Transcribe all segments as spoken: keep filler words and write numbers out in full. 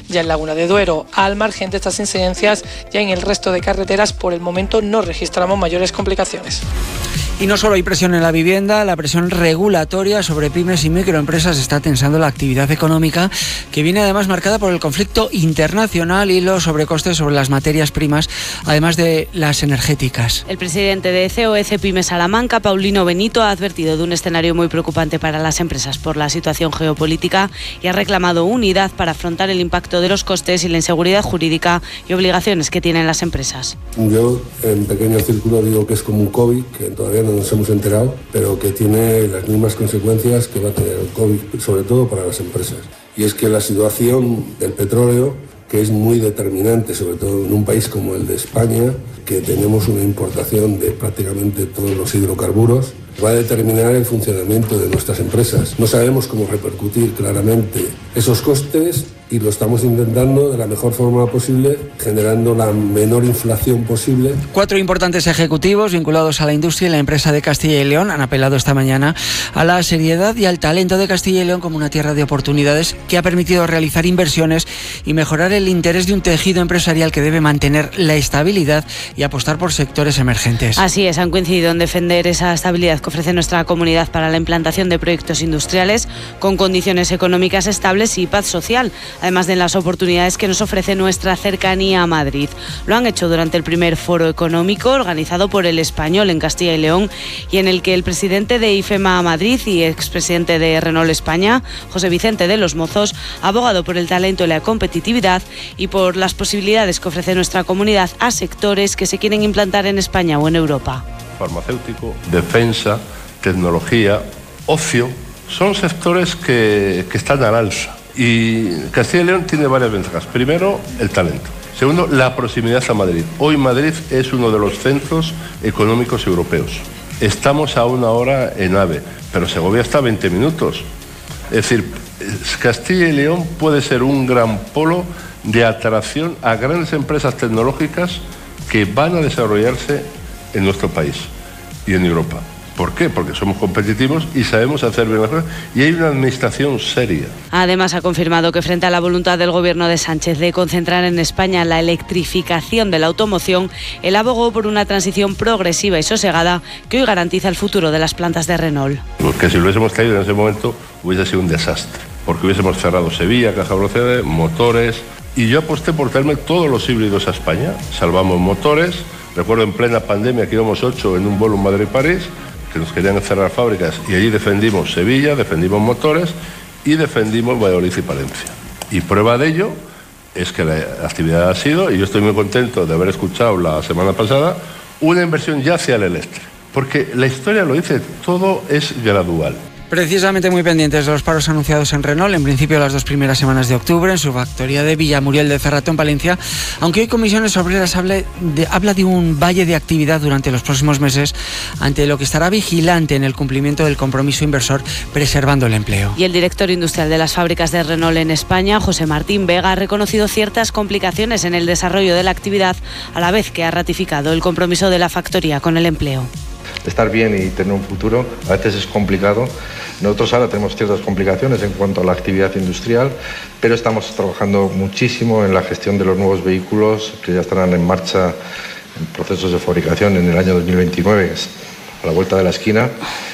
ya en Laguna de Duero. Al margen de estas incidencias, ya en el resto de carreteras por el momento no registramos mayores complicaciones. Y no solo hay presión en la vivienda, la presión regulatoria sobre pymes y microempresas está tensando la actividad económica, que viene además marcada por el conflicto internacional y los sobrecostes sobre las materias primas, además de las energéticas. El presidente de C O E Cepyme Salamanca, Paulino Benito, ha advertido de un escenario muy preocupante para las empresas por la situación geopolítica y ha reclamado unidad para afrontar el impacto de los costes y la inseguridad jurídica y obligaciones que tienen las empresas. Yo, en pequeño círculo, digo que es como un COVID, que todavía no nos hemos enterado, pero que tiene las mismas consecuencias que va a tener el COVID, sobre todo para las empresas. Y es que la situación del petróleo, que es muy determinante, sobre todo en un país como el de España, que tenemos una importación de prácticamente todos los hidrocarburos, va a determinar el funcionamiento de nuestras empresas. No sabemos cómo repercutir claramente esos costes y lo estamos intentando de la mejor forma posible, generando la menor inflación posible. Cuatro importantes ejecutivos vinculados a la industria y la empresa de Castilla y León han apelado esta mañana a la seriedad y al talento de Castilla y León como una tierra de oportunidades que ha permitido realizar inversiones y mejorar el interés de un tejido empresarial que debe mantener la estabilidad y apostar por sectores emergentes. Así es, han coincidido en defender esa estabilidad que ofrece nuestra comunidad para la implantación de proyectos industriales con condiciones económicas estables y paz social, además de las oportunidades que nos ofrece nuestra cercanía a Madrid. Lo han hecho durante el primer foro económico organizado por El Español en Castilla y León y en el que el presidente de IFEMA Madrid y expresidente de Renault España, José Vicente de los Mozos, ha abogado por el talento y la competitividad y por las posibilidades que ofrece nuestra comunidad a sectores que se quieren implantar en España o en Europa. Farmacéutico, defensa, tecnología, ocio, son sectores que, que están al alza. Y Castilla y León tiene varias ventajas. Primero, el talento. Segundo, la proximidad a Madrid. Hoy Madrid es uno de los centros económicos europeos. Estamos a una hora en AVE, pero Segovia está a veinte minutos. Es decir, Castilla y León puede ser un gran polo de atracción a grandes empresas tecnológicas que van a desarrollarse en nuestro país y en Europa. ¿Por qué? Porque somos competitivos y sabemos hacer bien las cosas y hay una administración seria. Además, ha confirmado que frente a la voluntad del gobierno de Sánchez de concentrar en España la electrificación de la automoción, él abogó por una transición progresiva y sosegada que hoy garantiza el futuro de las plantas de Renault. Porque si lo hubiésemos traído en ese momento hubiese sido un desastre, porque hubiésemos cerrado Sevilla, Caja Velocidad, motores, y yo aposté por traerme todos los híbridos a España. Salvamos motores, recuerdo en plena pandemia que íbamos ocho en un vuelo Madrid-París, que nos querían cerrar fábricas y allí defendimos Sevilla, defendimos motores y defendimos Valladolid y Palencia. Y prueba de ello es que la actividad ha sido, y yo estoy muy contento de haber escuchado la semana pasada, una inversión ya hacia el eléctrico. Porque la historia lo dice, todo es gradual. Precisamente muy pendientes de los paros anunciados en Renault, en principio las dos primeras semanas de octubre, en su factoría de Villamuriel de Cerrato, en Palencia, aunque hoy Comisiones Obreras habla de, habla de un valle de actividad durante los próximos meses, ante lo que estará vigilante en el cumplimiento del compromiso inversor, preservando el empleo. Y el director industrial de las fábricas de Renault en España, José Martín Vega, ha reconocido ciertas complicaciones en el desarrollo de la actividad, a la vez que ha ratificado el compromiso de la factoría con el empleo. Estar bien y tener un futuro a veces es complicado. Nosotros ahora tenemos ciertas complicaciones en cuanto a la actividad industrial, pero estamos trabajando muchísimo en la gestión de los nuevos vehículos que ya estarán en marcha en procesos de fabricación en el año dos mil veintinueve, a la vuelta de la esquina,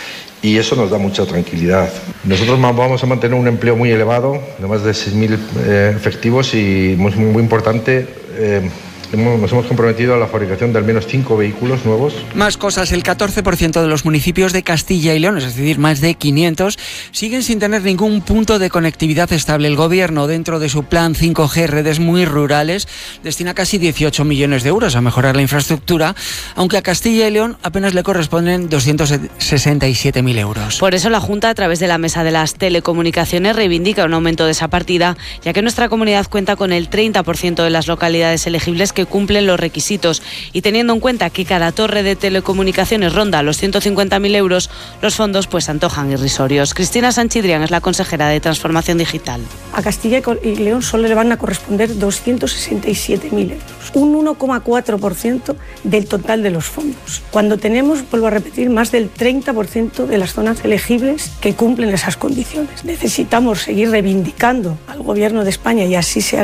y eso nos da mucha tranquilidad. Nosotros vamos a mantener un empleo muy elevado, de más de seis mil eh, efectivos, y muy, muy importante, eh, nos hemos comprometido a la fabricación de al menos cinco vehículos nuevos. Más cosas, el catorce por ciento de los municipios de Castilla y León, es decir, más de quinientos, siguen sin tener ningún punto de conectividad estable. El Gobierno, dentro de su plan cinco G, redes muy rurales, destina casi dieciocho millones de euros a mejorar la infraestructura, aunque a Castilla y León apenas le corresponden doscientos sesenta y siete mil euros. Por eso la Junta, a través de la Mesa de las Telecomunicaciones, reivindica un aumento de esa partida, ya que nuestra comunidad cuenta con el treinta por ciento de las localidades elegibles que cumplen los requisitos, y teniendo en cuenta que cada torre de telecomunicaciones ronda los ciento cincuenta mil euros, los fondos pues antojan irrisorios. Cristina Sanchidrián es la consejera de Transformación Digital. A Castilla y León solo le van a corresponder doscientos sesenta y siete mil euros, un uno coma cuatro por ciento del total de los fondos, cuando tenemos, vuelvo a repetir, más del treinta por ciento de las zonas elegibles que cumplen esas condiciones. Necesitamos seguir reivindicando al Gobierno de España, y así sea